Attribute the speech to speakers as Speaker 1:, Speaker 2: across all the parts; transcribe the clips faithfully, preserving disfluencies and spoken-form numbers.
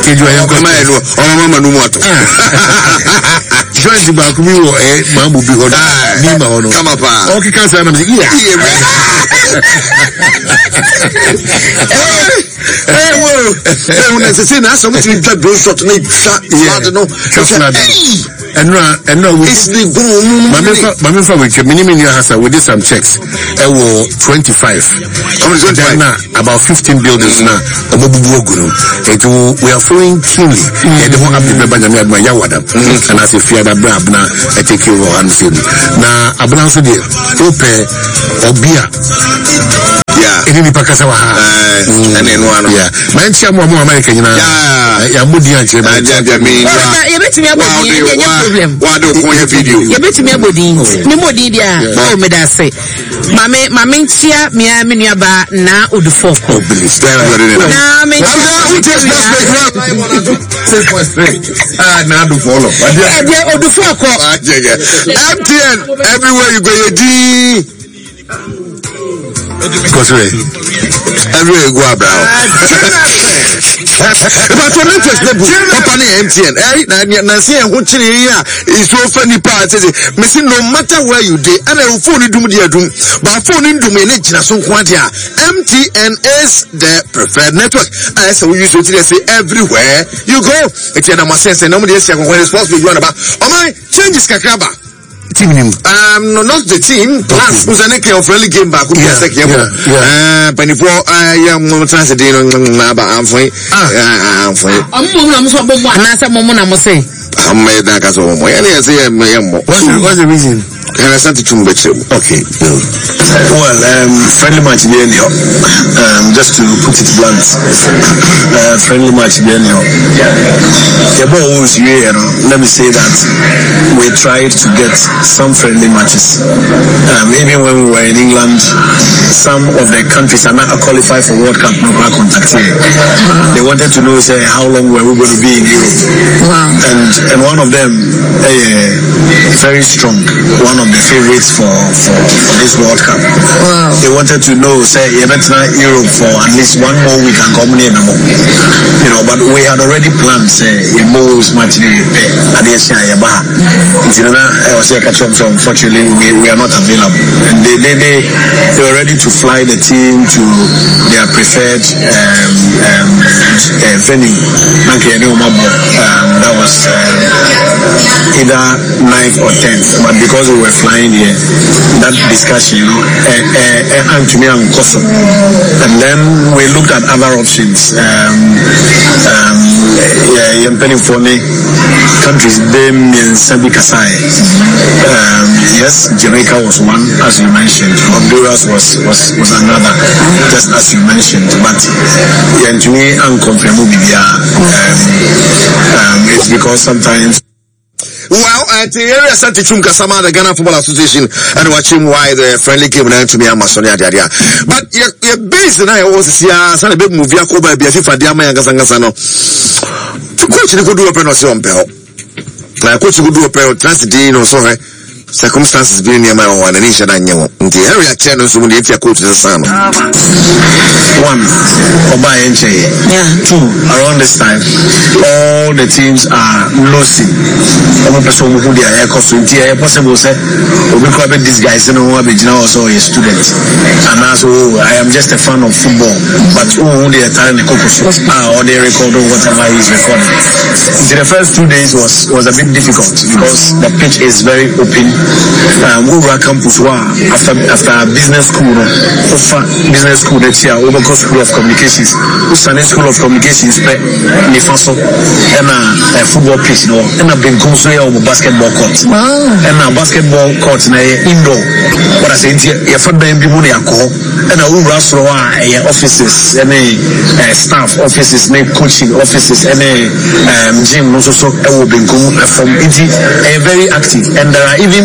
Speaker 1: keju ayen ko
Speaker 2: ma eno o mama no moto
Speaker 1: joint ba ku mi wo eh mamu bi ho ni ma hono
Speaker 2: kama pa
Speaker 1: o ki kan say na me iya
Speaker 2: eh wo eh una se se na so much twa do shot na twa no
Speaker 1: and and no we
Speaker 2: it's the go
Speaker 1: mama mama fa we mini mini hasa we did some checks e wo twenty-five
Speaker 2: twenty-five
Speaker 1: now about fifteen buildings now omobubu ogunu it we are following keenly and the one up the banyame adma yawada and as if you bra abna e take you and see na abna so dey ope obia
Speaker 2: yeah
Speaker 1: ini pakasa wa ha
Speaker 2: and then one
Speaker 1: yeah man chia mo mo America nyina ya mudi anche ba
Speaker 2: ya me
Speaker 3: ya betimi abodi ya problem
Speaker 2: wa do ko ya video
Speaker 3: ya betimi abodi ni modi dia o me da say mame mame ntia mia me nua ba na odufo ko na me
Speaker 1: ah na do follow
Speaker 3: e dia odufo ko
Speaker 2: M T N everywhere you go you di
Speaker 1: because we
Speaker 2: everywhere you go about but when it is company M T N eh na na say ho kire ya is so funny part say me say no matter where you dey and your phone dum dey adum but phone dum e na gina so nko ade a M T N is the preferred network I say we use it say everywhere you go it na mo sense na mo dey say when responsible you about o man changes kakraba
Speaker 1: team him
Speaker 2: um no not the team plus who's an of friendly game back who
Speaker 1: yeah,
Speaker 2: second
Speaker 1: yeah, yeah.
Speaker 2: uh penny for uh yeah mo trans dey no na ba am foi ah am foi
Speaker 3: am mo na mo so bo mo na say mo mo na mo say
Speaker 2: am me da ka so mo ya na say me ya mo
Speaker 1: what's the, what's the reason
Speaker 2: can I start to chumbe chem
Speaker 1: okay
Speaker 4: well um friendly match there um just to put it blunt uh friendly match there the ball was here let me say that we tried to get some friendly matches um even when we were in England some of the countries are not qualified for World Cup no contact here they wanted to know say how long were we going to be in Europe
Speaker 3: wow.
Speaker 4: and and one of them uh, very strong one of the favorites for, for, for this World Cup.
Speaker 3: Wow.
Speaker 4: They wanted to know, say, you better Europe for at least one more week and come near no more. You know, but we had already planned, say, a most much at the Yaba. You know, I was like, unfortunately, we, we are not available. And they, they, they, they were ready to fly the team to their preferred um, um, uh, venue. Um, that was uh, either ninth or tenth. But because we were flying here, that discussion, you know, uh, uh, and to me, I'm Kosovo. And then we looked at other options. Um, um, yeah, countries, them in Sabi Kasai. Um, yes, Jamaica was one, as you mentioned. Honduras was, was, was another, just as you mentioned. But yeah, to me, I'm confirmed. Um, um, it's because sometimes.
Speaker 2: Well, at the area Santa Chumka Sama, the Ghana Football Association, and watching why the friendly game ran to me and Masonia Daria. But your base and I was here, son a big movie, I call by Biafifa Diama and Gasangasano. To coach, you could do a penalty on Bell. I coach you could do a pair of transit, or sorry. Circumstances being near my own and nation and you the area channels when you coach the sun.
Speaker 4: One, Oba Enche.
Speaker 3: Yeah.
Speaker 4: Two, around this time, all the teams are losing. I'm a person who they are constantly possible say, we could have these guys in our original also a student. And also, I am just a fan of football, but who they are telling the Kokos or they record whatever is recording. The first two days was, was a bit difficult because the pitch is very open. Um, we were campus after after business school, offer business school that year, over School of Communications, Sunday School of Communications, the first and a football pitch, no, and a big consul of basketball court, and a basketball court in indoor. What I say, you find them people they are called, and a rush offices, any staff offices, any coaching offices, any um, gym, also so will be from it, very active, and there are even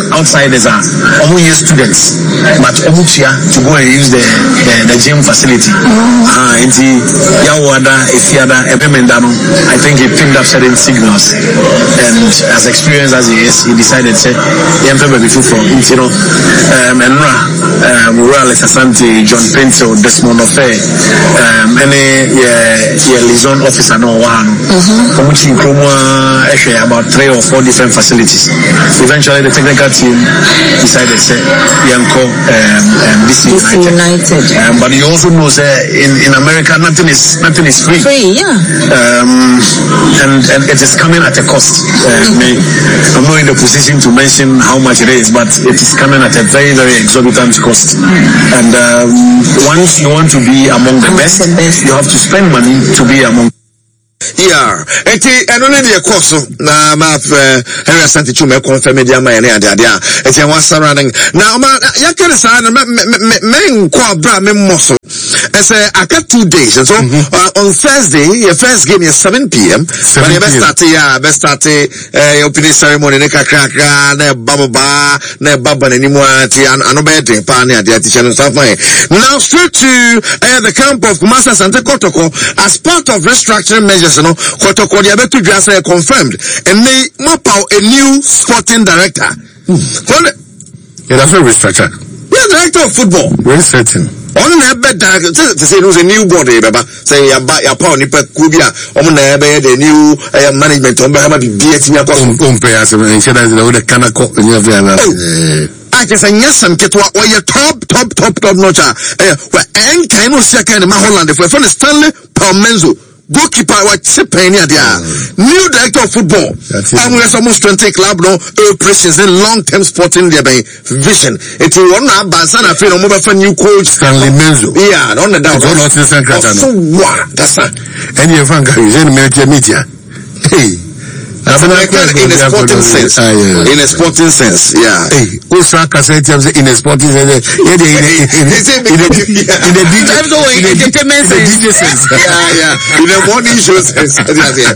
Speaker 4: outsiders are almost students, but Omutia to go and use the the, the gym facility. Ah, and the Yawada, Ifiada, Epemendano, I think he picked up certain signals, and as experienced as he is, he decided to say, "Yempe be from you know, um, and um, Morales Asante, John Pinto, Desmond Ofe, um, any yeah, yeah, liaison officer no one, Omuchi Nkrumah, actually about three or four different facilities. Eventually, the technical team decided to say, Yanko, um, um, D C United. United. Um, but you also know that in, in America, nothing is nothing is free.
Speaker 3: Free, yeah.
Speaker 4: Um, and, and it is coming at a cost. Uh, me, I'm not in the position to mention how much it is, but it is coming at a very, very exorbitant cost. And um, once you want to be among the best, you have to spend money to be among.
Speaker 2: Yeah, eti eno ne de course na ma Henry Asante Twum confirm media ma ene ade ade a eti en wasara na na ma ya kere sa na me me nko abra me moso ese aka two days so mm-hmm. uh, on Thursday your first game is seven p m when you best start ya best start eh opening ceremony ne kakra kakra na baba na baba na nimu ati ano be de pa na ade ati channel stuff now straight to uh, the camp of Master Asante Kotoko as part of restructuring measures. No, Kotoko the abetu just confirmed, and they map out a new sporting director. Hmm.
Speaker 1: Yeah, that's a restructure.
Speaker 2: Yeah, director of football.
Speaker 1: Very certain.
Speaker 2: On the bed, to say it was a new body, Baba. Say ya ba ya pa ni pe kubia. On the bed, the new uh, management. On the be be eti ya kwa.
Speaker 1: On pay as a instead of the kanako.
Speaker 2: I just say yes, some get what you top, top, top, top notch. Eh, well, and kind of second in my Holland. If we're from Stanley Palmenzo. Goalkeeper what penny there. New director of football. I'm with almost twenty club no operations in long term sporting there by vision. It will one now Basana feel no more for new coach
Speaker 1: Stanley Menzo.
Speaker 2: Yeah, on the down.
Speaker 1: So
Speaker 2: what? That's that.
Speaker 1: And you find is in media. Hey.
Speaker 2: In a sporting sense.
Speaker 1: Ah, yeah.
Speaker 2: In a sporting sense, yeah.
Speaker 1: Hey, Osaka said in a sporting sense. Yeah, in a D J sense.
Speaker 2: Yeah, yeah. In a morning show sense. Yeah,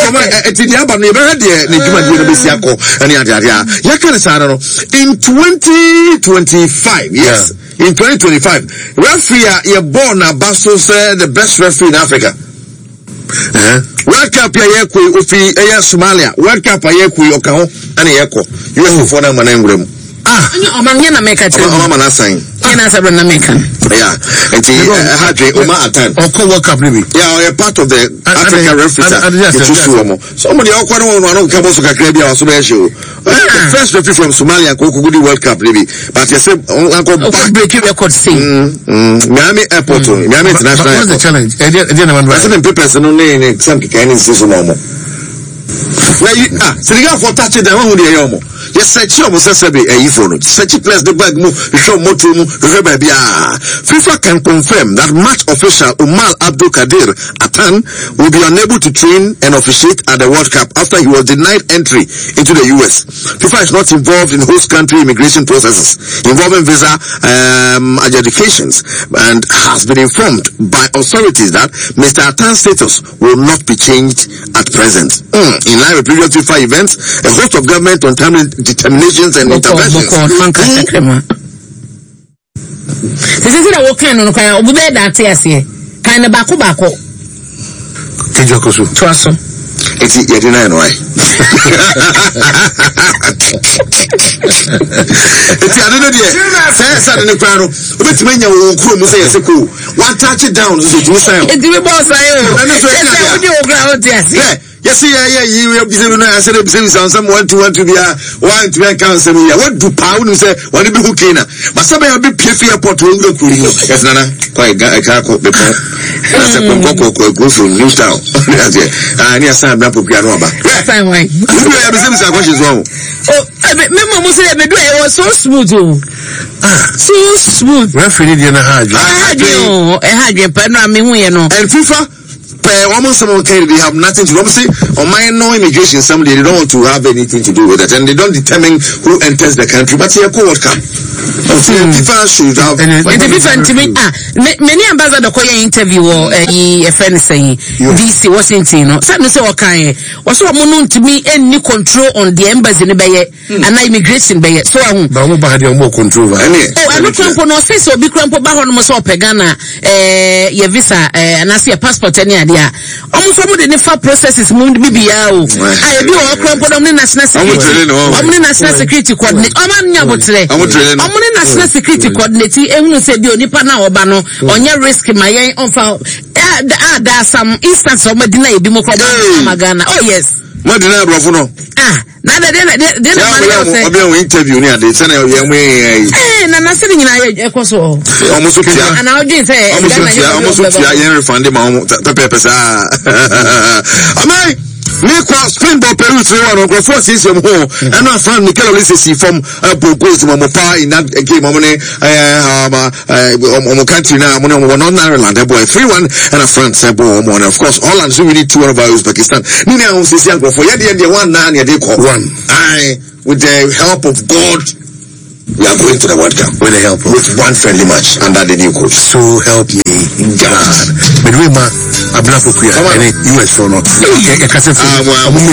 Speaker 2: yeah. In twenty twenty-five, yes. In twenty twenty-five, referee, you're born a Basso said the best referee in Africa. Uh-huh. World Cup ya yeko ofi eya Somalia. World Cup ya yeko okaho ana yeko. U S for na manengrem.
Speaker 3: Ah, omanya na meka che.
Speaker 2: Omama na sign.
Speaker 3: Ina sabra na meka.
Speaker 2: Yeah. Enti hadwe Oma Atan.
Speaker 1: Oko World Cup maybe.
Speaker 2: Yeah, we are part of the African referees. Somebody okwa no no ka boso kakra bia waso be show. First referee from Somalia ko kugudi World Cup maybe. But you say uncle
Speaker 3: back break record say.
Speaker 2: Mm. Miami Airport, Miami International.
Speaker 1: What's the challenge? E dey na man.
Speaker 2: I said papers no ne exam kikani nsiso no mo. Na you ah, Senegal for touch them who dey yomo. Yes, search your Musasabi a phone. Search plus the bag move, show motum, rebabia. FIFA can confirm that match official Umar Abdul Kadir Atan will be unable to train and officiate at the World Cup after he was denied entry into the U S. FIFA is not involved in host country immigration processes involving visa um, adjudications and has been informed by authorities that Mister Atan's status will not be changed at present. Mm. In line with previous FIFA events, a host of government on timely determinations and interventions.
Speaker 3: This is a walk in on a over there that yes, kind of bako bako.
Speaker 1: Kijokosu.
Speaker 3: Trasso.
Speaker 2: It's yet in why. It's the other day. Say, in the crowd. But when you will come, say, one touch it down. It's the boss. I am. Yes, yeah, yeah, you will be saying, I said, someone to want to be a one to be a council. What do pound say? What do you hook in? But somebody will be P F airport will go to you. Yes, Nana, quite a car the pen. That's a Coco go from Newtown. I near Sam Napo Piano.
Speaker 3: Fine way.
Speaker 2: You have the same questions wrong.
Speaker 3: Oh, I remember say it was so smooth. So smooth.
Speaker 1: Referee in a hard.
Speaker 3: I had you, I had you, but I mean, we know.
Speaker 2: And FIFA. almost some okay, they have nothing to do. Obviously, on my no immigration, somebody they don't want to have anything to do with it, and they don't determine who enters the country. But here, World Cup. FIFA should have.
Speaker 3: It's different to me. Ah, many ambassadors call your interview or a friend saying V C Washington. Some say okay. Also, I'm to me any control on the embassy in the and immigration bay. So I'm.
Speaker 1: But I'm about more control.
Speaker 3: Oh, I'm not going to say so. Be crumpled back on my Pegana. Eh, your visa. Eh, and I see a passport any idea. Almost some of the nefa processes moved B B O. I do all crumpled on the national security. I'm the national security coordinate. I'm on your today. I'm on the national security coordinate. Everyone said you nipa na obano on your risk my on foul. Ah, there are some instances of Medina Democrat Magana. Oh yes.
Speaker 2: Medina Brafuno.
Speaker 3: Ah, now they they they
Speaker 2: are interview near the Senate.
Speaker 3: Eh, na na sitting in a koso.
Speaker 2: Almost
Speaker 3: and I did say
Speaker 2: almost almost I refund him Pepe. Am I? Make one Springbok Peru three one on four six home and I found Mikel Olise from Bogos Momopa in that game on um country now on one Ireland boy three one and a France boy one of course Holland so we need two of our Uzbekistan Nina on six young for yet the one nine they call one I with the help of God we are going to the World Cup
Speaker 1: with the help of
Speaker 2: with one friendly match under the new coach.
Speaker 1: So help me God. But we ma Abla Fukuya, U S for not.